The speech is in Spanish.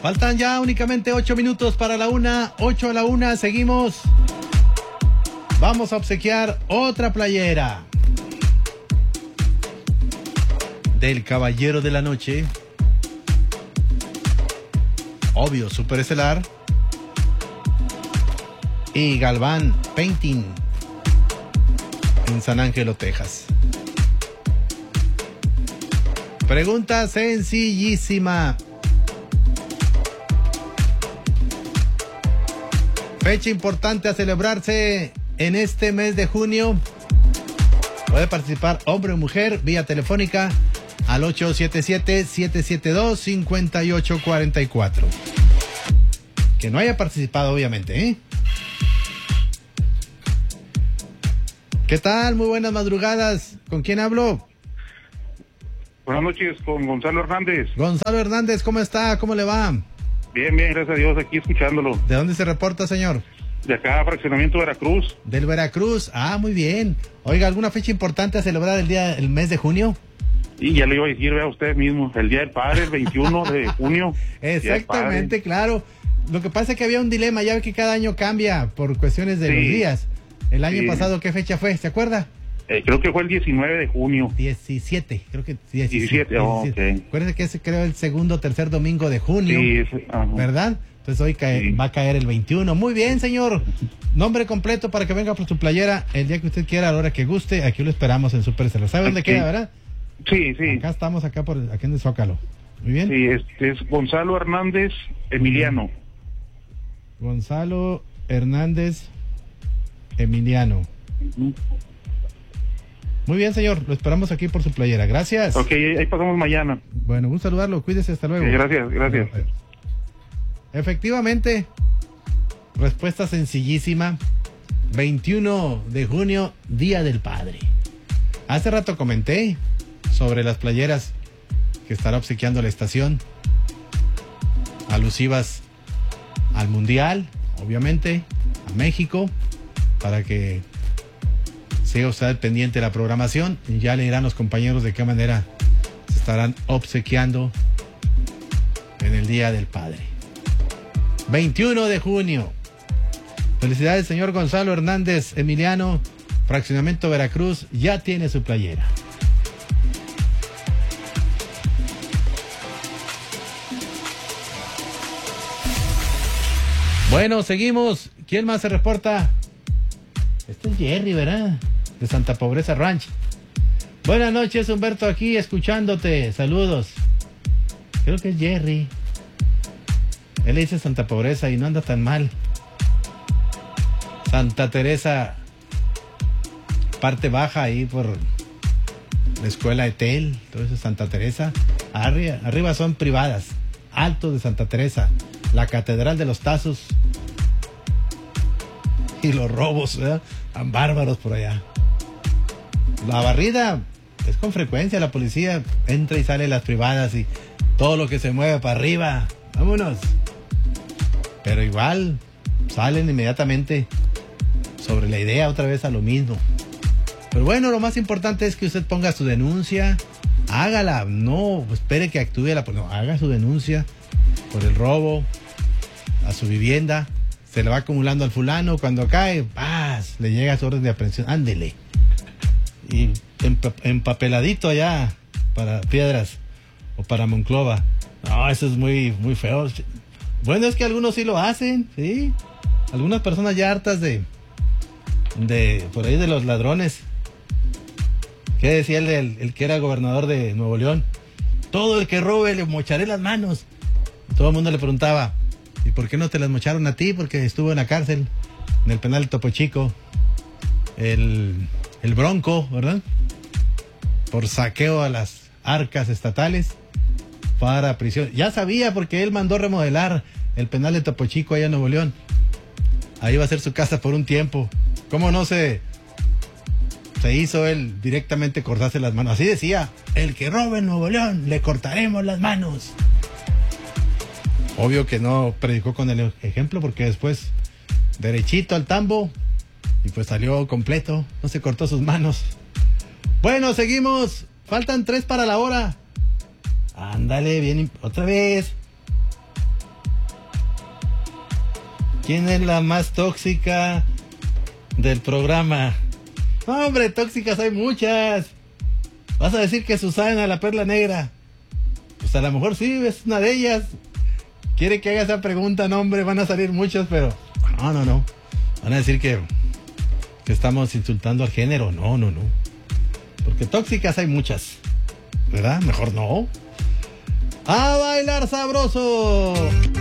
Faltan ya únicamente 8 minutos para la 1, 8 a la 1, seguimos. Vamos a obsequiar otra playera del Caballero de la Noche. Obvio, Superestelar. Y Galván Painting en San Ángelo, Texas. Pregunta sencillísima. Fecha importante a celebrarse en este mes de junio. Puede participar hombre o mujer vía telefónica al 877-772-5844. Que no haya participado, obviamente, ¿eh? ¿Qué tal? Muy buenas madrugadas. ¿Con quién hablo? Buenas noches, con Gonzalo Hernández. Gonzalo Hernández, ¿cómo está? ¿Cómo le va? Bien, gracias a Dios, aquí escuchándolo. ¿De dónde se reporta, señor? De acá, Fraccionamiento Veracruz. Del Veracruz. Ah, muy bien. Oiga, ¿alguna fecha importante a celebrar el mes de junio? Y ya le iba a decir, vea usted mismo, el Día del Padre, el 21 de junio. Exactamente, claro. Lo que pasa es que había un dilema, ya ve que cada año cambia por cuestiones de los días. El año pasado, ¿qué fecha fue? ¿Se acuerda? Creo que fue el 19 de junio. 17, creo que 17, oh, ok. Acuérdense que es, creo, el segundo o tercer domingo de junio, sí, ¿verdad? Entonces hoy va a caer el 21. Muy bien, señor. Nombre completo para que venga por su playera el día que usted quiera, a la hora que guste. Aquí lo esperamos en Superestelar. ¿Sabe dónde queda, verdad? Sí. Acá estamos, aquí en el Zócalo. Muy bien. Sí, es Gonzalo Hernández Emiliano. Gonzalo Hernández Emiliano. Muy bien, señor. Lo esperamos aquí por su playera. Gracias. Ok, ahí pasamos mañana. Bueno, un saludarlo. Cuídese. Hasta luego. Gracias. Efectivamente, respuesta sencillísima. 21 de junio, Día del Padre. Hace rato comenté sobre las playeras que estará obsequiando la estación, alusivas al Mundial, obviamente, a México, para que siga usted pendiente de la programación. Y ya le dirán los compañeros de qué manera se estarán obsequiando en el Día del Padre. 21 de junio. Felicidades, señor Gonzalo Hernández Emiliano. Fraccionamiento Veracruz ya tiene su playera. Bueno, seguimos. ¿Quién más se reporta? Este es Jerry, ¿verdad? De Santa Pobreza Ranch. Buenas noches, Humberto, aquí escuchándote. Saludos. Creo que es Jerry. Él le dice Santa Pobreza y no anda tan mal. Santa Teresa, parte baja ahí por la escuela Etel, entonces Santa Teresa. Arriba son privadas. Alto de Santa Teresa, la Catedral de los Tazos y los robos, ¿verdad? Tan bárbaros por allá. La barrida es con frecuencia, la policía entra y sale de las privadas y todo lo que se mueve para arriba, vámonos. Pero igual salen inmediatamente sobre la idea otra vez a lo mismo. Pero bueno, lo más importante es que usted ponga su denuncia, hágala, no espere que actúe no, haga su denuncia por el robo a su vivienda. Se le va acumulando al fulano, cuando cae, ¡paz!, le llega su orden de aprehensión, ándele. Y empapeladito allá para Piedras o para Monclova. No, eso es muy, muy feo. Bueno, es que algunos sí lo hacen, ¿sí? Algunas personas ya hartas de por ahí de los ladrones. ¿Qué decía el que era gobernador de Nuevo León? Todo el que robe le mocharé las manos. Todo el mundo le preguntaba, ¿y por qué no te las mocharon a ti? Porque estuvo en la cárcel, en el penal de Topo Chico, el Bronco, ¿verdad? Por saqueo a las arcas estatales para prisión. Ya sabía, porque él mandó remodelar el penal de Topo Chico allá en Nuevo León. Ahí va a ser su casa por un tiempo. ¿Cómo no se hizo él directamente cortarse las manos? Así decía, el que robe en Nuevo León, le cortaremos las manos. Obvio que no predicó con el ejemplo, porque después derechito al tambo y pues salió completo, no se cortó sus manos. Bueno, seguimos, faltan 3 para la hora. Ándale, bien, otra vez. ¿Quién es la más tóxica del programa? No, hombre, tóxicas hay muchas. Vas a decir que Susana, la perla negra. Pues a lo mejor sí, es una de ellas. Quiere que haga esa pregunta, no, hombre, van a salir muchos, pero no. Van a decir que estamos insultando al género. No. Porque tóxicas hay muchas, ¿verdad? Mejor no. ¡A bailar sabroso!